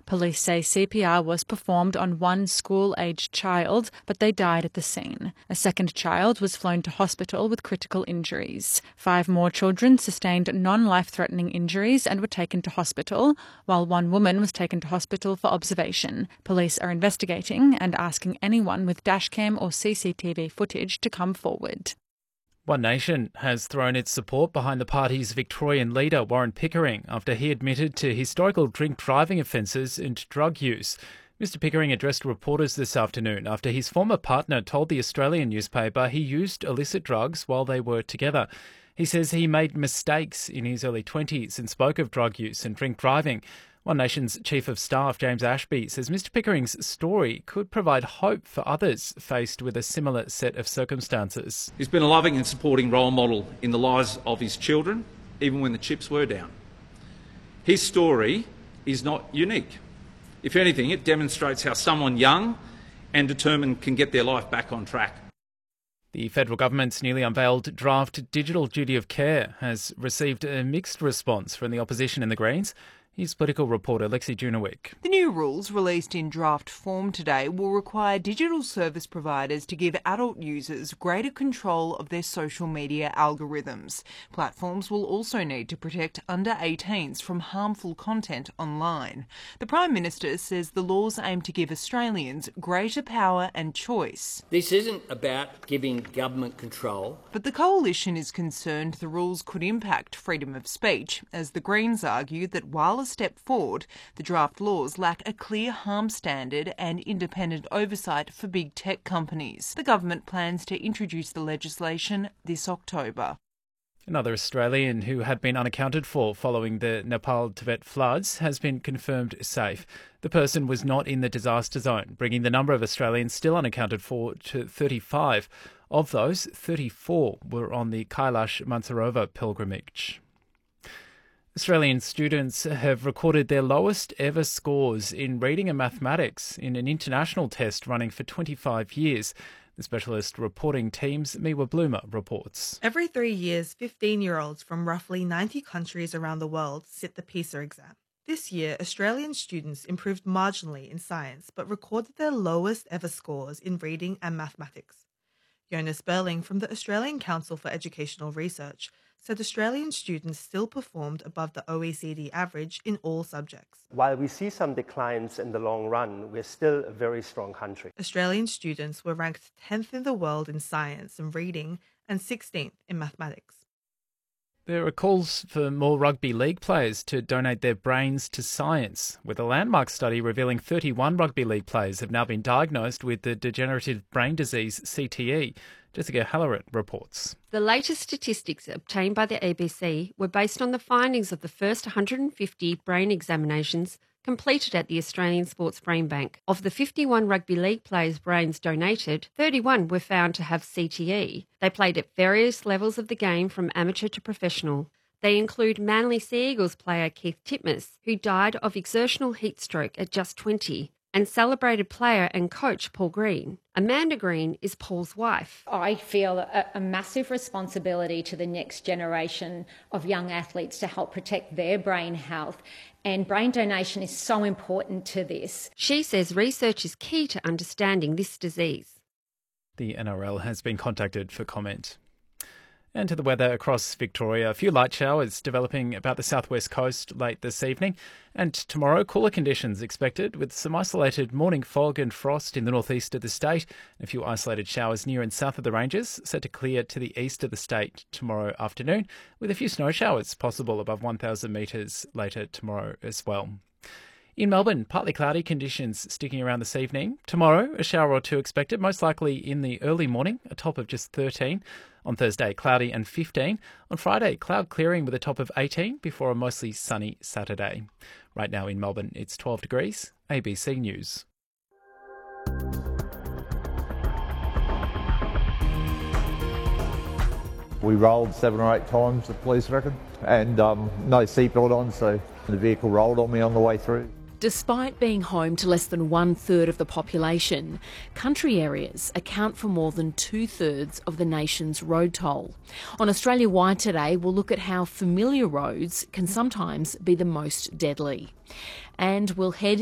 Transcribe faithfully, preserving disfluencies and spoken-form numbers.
Police say C P R was performed on one school-aged child, but they died at the scene. A second child was flown to hospital with critical injuries. Five more children sustained non-life-threatening injuries and were taken to hospital, while one woman was taken to hospital for observation. Police are investigating and asking anyone with dashcam or C C T V footage to come forward. One Nation has thrown its support behind the party's Victorian leader, Warren Pickering, after he admitted to historical drink driving offences and drug use. Mister Pickering addressed reporters this afternoon after his former partner told the Australian newspaper he used illicit drugs while they were together. He says he made mistakes in his early twenties and spoke of drug use and drink driving. One Nation's Chief of Staff, James Ashby, says Mister Pickering's story could provide hope for others faced with a similar set of circumstances. He's been a loving and supporting role model in the lives of his children, even when the chips were down. His story is not unique. If anything, it demonstrates how someone young and determined can get their life back on track. The federal government's newly unveiled draft Digital Duty of Care has received a mixed response from the opposition and the Greens. Here's political reporter Lexi Junowick. The new rules released in draft form today will require digital service providers to give adult users greater control of their social media algorithms. Platforms will also need to protect under eighteens from harmful content online. The Prime Minister says the laws aim to give Australians greater power and choice. This isn't about giving government control. But the Coalition is concerned the rules could impact freedom of speech, as the Greens argue that while a step forward, the draft laws lack a clear harm standard and independent oversight for big tech companies. The government plans to introduce the legislation this October. Another Australian who had been unaccounted for following the Nepal-Tibet floods has been confirmed safe. The person was not in the disaster zone, bringing the number of Australians still unaccounted for to thirty-five. Of those, thirty-four were on the Kailash Mansarovar pilgrimage. Australian students have recorded their lowest ever scores in reading and mathematics in an international test running for twenty-five years. The specialist reporting team's Miwa Bloomer reports. Every three years, fifteen-year-olds from roughly ninety countries around the world sit the PISA exam. This year, Australian students improved marginally in science but recorded their lowest ever scores in reading and mathematics. Jonas Berling from the Australian Council for Educational Research said Australian students still performed above the O E C D average in all subjects. While we see some declines in the long run, we're still a very strong country. Australian students were ranked tenth in the world in science and reading and sixteenth in mathematics. There are calls for more rugby league players to donate their brains to science, with a landmark study revealing thirty-one rugby league players have now been diagnosed with the degenerative brain disease C T E. Jessica Halleran reports. The latest statistics obtained by the A B C were based on the findings of the first one hundred fifty brain examinations completed at the Australian Sports Brain Bank. Of the fifty-one rugby league players' brains donated, thirty-one were found to have C T E. They played at various levels of the game from amateur to professional. They include Manly Sea Eagles player Keith Titmus, who died of exertional heat stroke at just twenty, and celebrated player and coach Paul Green. Amanda Green is Paul's wife. I feel a, a massive responsibility to the next generation of young athletes to help protect their brain health, and brain donation is so important to this. She says research is key to understanding this disease. The N R L has been contacted for comment. And to the weather across Victoria, a few light showers developing about the southwest coast late this evening. And tomorrow, cooler conditions expected with some isolated morning fog and frost in the northeast of the state. And a few isolated showers near and south of the ranges, set to clear to the east of the state tomorrow afternoon, with a few snow showers possible above one thousand metres later tomorrow as well. In Melbourne, partly cloudy conditions sticking around this evening. Tomorrow, a shower or two expected, most likely in the early morning, a top of just thirteen. On Thursday, cloudy and fifteen. On Friday, cloud clearing with a top of eighteen before a mostly sunny Saturday. Right now in Melbourne, it's twelve degrees. A B C News. We rolled seven or eight times, the police reckon, and um, no seatbelt on, so the vehicle rolled on me on the way through. Despite being home to less than one-third of the population, country areas account for more than two-thirds of the nation's road toll. On Australia Wide today, we'll look at how familiar roads can sometimes be the most deadly. And we'll head